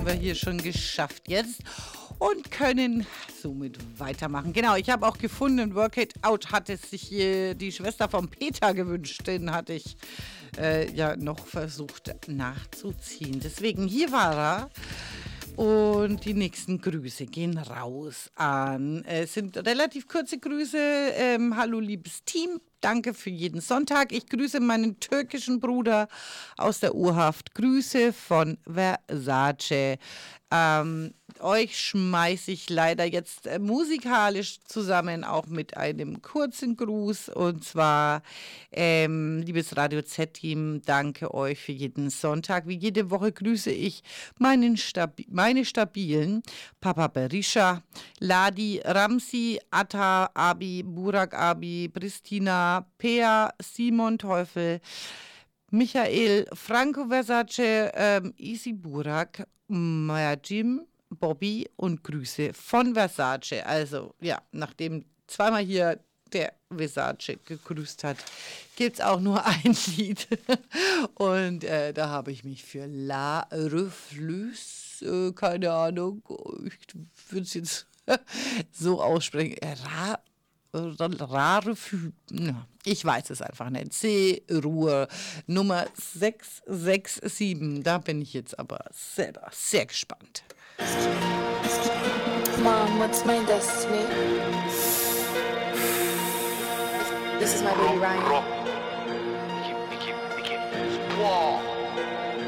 wir hier schon geschafft jetzt und können somit weitermachen. Genau, ich habe auch gefunden, Work It Out hatte sich die Schwester von Peter gewünscht. Den hatte ich ja noch versucht nachzuziehen. Deswegen, hier war er. Und die nächsten Grüße gehen raus an. Es sind relativ kurze Grüße. Hallo, liebes Team. Danke für jeden Sonntag. Ich grüße meinen türkischen Bruder aus der Urhaft. Grüße von Versace. Euch schmeiße ich leider jetzt musikalisch zusammen, auch mit einem kurzen Gruß. Und zwar, liebes Radio Z-Team, danke euch für jeden Sonntag. Wie jede Woche grüße ich meine stabilen Papa Berisha, Ladi, Ramsi, Atta, Abi, Burak Abi, Pristina, Pea, Simon Teufel, Michael, Franco Versace, Isi Burak, Majim, Bobby und Grüße von Versace. Also ja, nachdem zweimal hier der Versace gegrüßt hat, gibt es auch nur ein Lied. Und da habe ich mich für La Reflux, keine Ahnung, ich würde es jetzt so aussprechen, ich weiß es einfach nicht. C-Ruhr Nummer 667. Da bin ich jetzt aber selber sehr gespannt. Mom, what's my destiny? This is my baby Ryan.